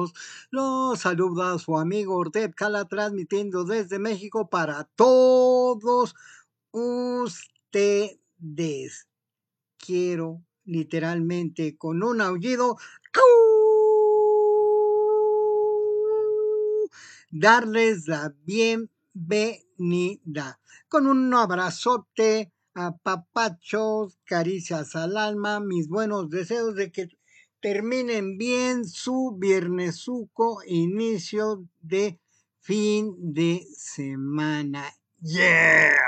todos. Los saluda su amigo Ortep Cala, transmitiendo desde México para todos ustedes. Quiero literalmente con un aullido darles la bienvenida con un abrazote, apapachos, caricias al alma, mis buenos deseos de que terminen bien su viernesuco, inicio de fin de semana. ¡Yeah!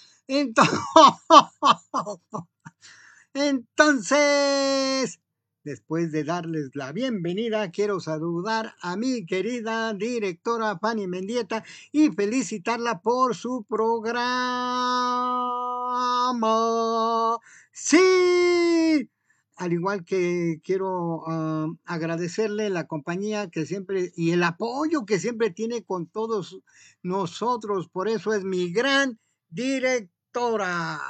Entonces, después de darles la bienvenida, quiero saludar a mi querida directora Fanny Mendieta y felicitarla por su programa. ¡Sí! Al igual que quiero agradecerle la compañía que siempre y el apoyo que siempre tiene con todos nosotros. Por eso es mi gran directora.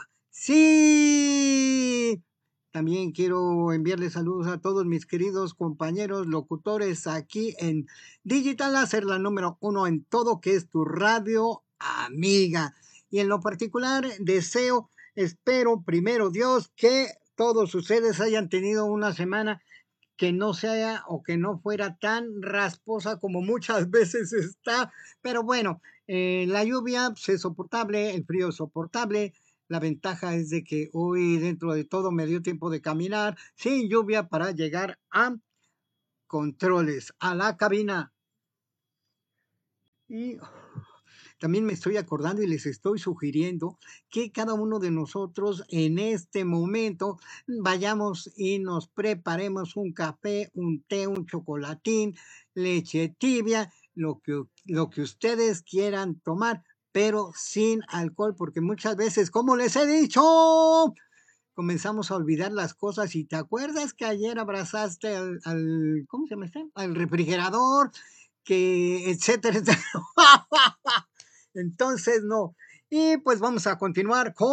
¡Sí! También quiero enviarle saludos a todos mis queridos compañeros locutores aquí en Digital Láser, la número 1 en todo, que es tu radio amiga. Y en lo particular espero primero Dios que todos ustedes hayan tenido una semana que no sea o que no fuera tan rasposa como muchas veces está. Pero bueno, la lluvia es soportable, el frío es soportable. La ventaja es de que hoy dentro de todo me dio tiempo de caminar sin lluvia para llegar a controles, a la cabina. Y también me estoy acordando y les estoy sugiriendo que cada uno de nosotros en este momento vayamos y nos preparemos un café, un té, un chocolatín, leche tibia, lo que ustedes quieran tomar, pero sin alcohol, porque muchas veces, como les he dicho, comenzamos a olvidar las cosas. Y te acuerdas que ayer abrazaste al ¿cómo se llama este? Al refrigerador, que etcétera, etcétera. Entonces no. Y pues vamos a continuar con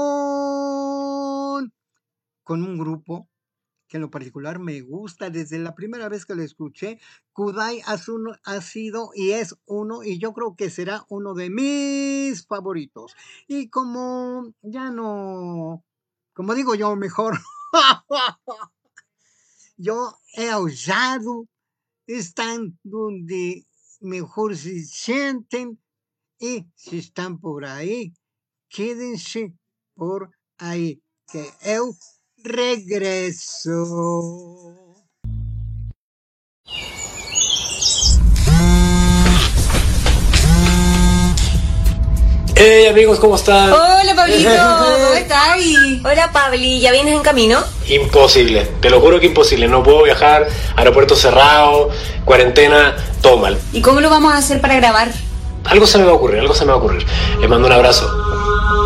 un grupo que en lo particular me gusta desde la primera vez que lo escuché. Kudai ha sido y es uno, y yo creo que será uno de mis favoritos. Y como ya no, como digo yo mejor, yo he aullado, están donde mejor se sienten, y si están por ahí, quédense por ahí, que eu regreso. Hey amigos, ¿cómo están? Hola Pablito, ¿cómo estás? Hola Pabli, ¿ya vienes en camino? Imposible, te lo juro que imposible, no puedo viajar, aeropuerto cerrado, cuarentena, todo mal. ¿Y cómo lo vamos a hacer para grabar? Algo se me va a ocurrir, Les mando un abrazo.